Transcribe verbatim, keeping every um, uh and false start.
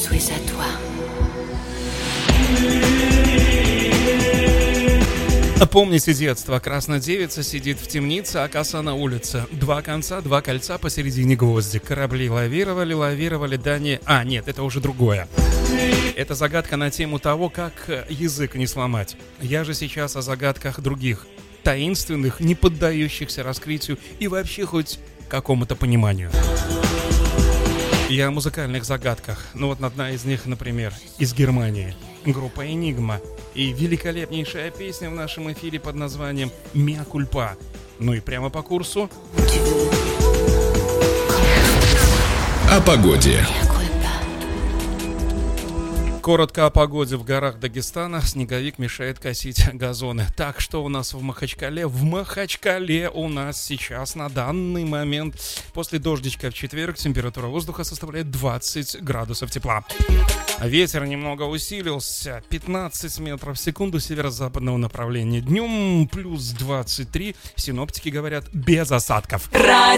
suis à toi. Помните детство? Красная девица сидит в темнице, а коса на улице. Два конца, два кольца, посередине гвоздик. Корабли лавировали, лавировали, да не... А, нет, это уже другое. Это загадка на тему того, как язык не сломать. Я же сейчас о загадках других. Таинственных, не поддающихся раскрытию и вообще хоть какому-то пониманию. Я о музыкальных загадках. Ну вот одна из них, например, из Германии. Группа «Энигма». И великолепнейшая песня в нашем эфире под названием «Миа кульпа». Ну и прямо по курсу. О погоде. Коротко о погоде. В горах Дагестана снеговик мешает косить газоны. Так, что у нас в Махачкале? В Махачкале у нас сейчас на данный момент после дождичка в четверг температура воздуха составляет двадцать градусов тепла. Ветер немного усилился, пятнадцать метров в секунду северо-западного направления. Днем плюс двадцать три, синоптики говорят, без осадков.